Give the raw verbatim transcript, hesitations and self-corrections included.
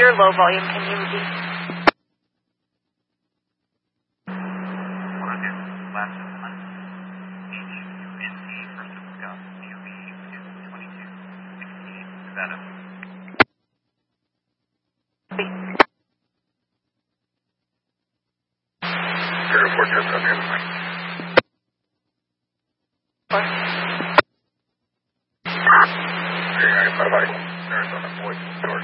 you're low volume. Can you repeat? one oh two. Last hunt. H U N T first of Scott. C O V is twenty-two sixteen. Nevada. Zero four just up here. Four. Bye bye. Arizona, voice, door.